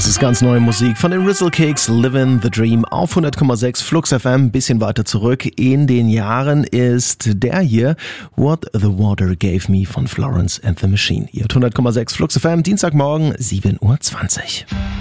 ist ganz neue Musik von den Rizzle-Kicks, Livin' the Dream auf 100,6 Flux FM. Ein bisschen weiter zurück in den Jahren ist der hier, What the Water Gave Me von Florence and the Machine. Ihr habt 100,6 Flux FM, Dienstagmorgen, 7:20 Uhr.